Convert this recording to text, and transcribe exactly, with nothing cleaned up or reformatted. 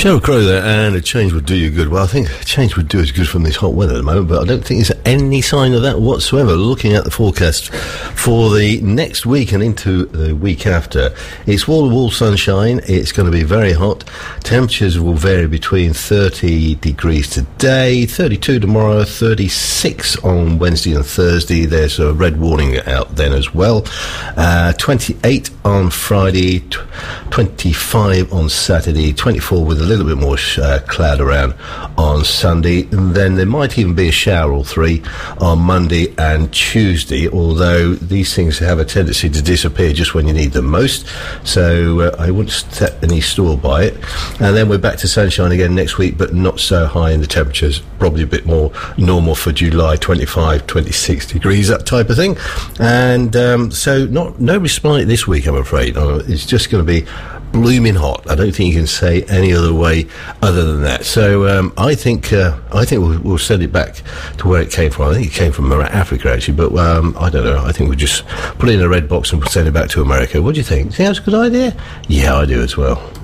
Sheryl Crow there, and a change would do you good. Well, I think a change would do us good from this hot weather at the moment, but I don't think there's any sign of that whatsoever. Looking at the forecast for the next week and into the week after, it's wall-to-wall sunshine. It's going to be very hot. Temperatures will vary between thirty degrees today, thirty-two tomorrow, thirty-six on Wednesday and Thursday. There's a red warning out then as well. Uh, twenty-eight on Friday, t- twenty-five on Saturday, twenty-four with a little bit more sh- uh, cloud around on Sunday, and then there might even be a shower or three on Monday and Tuesday, although these things have a tendency to disappear just when you need them most, so uh, I wouldn't set any store by it. And then we're back to sunshine again next week, but not so high in the temperatures, probably a bit more normal for July, twenty-five, twenty-six degrees, that type of thing. And um, so not no respite this week, I'm afraid. Uh, it's just going to be blooming hot. I don't think you can say any other way other than that. So um, I think uh, I think we'll, we'll send it back to where it came from. I think it came from Africa, actually, but um, I don't know. I think we'll just put it in a red box and send it back to America. What do you think? Think that's a good idea? Yeah, I do as well.